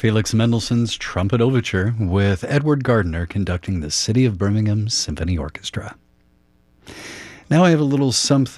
Felix Mendelssohn's Trumpet Overture with Edward Gardner conducting the City of Birmingham Symphony Orchestra. Now I have a little something